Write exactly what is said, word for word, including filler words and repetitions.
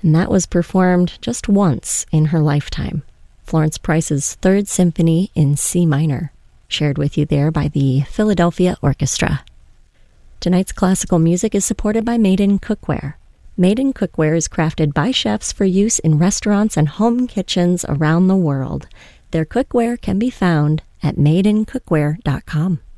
and that was performed just once in her lifetime. Florence Price's Third Symphony in C minor, shared with you there by the Philadelphia Orchestra. Tonight's classical music is supported by Made in Cookware. Made in Cookware is crafted by chefs for use in restaurants and home kitchens around the world. Their cookware can be found at made in cookware dot com.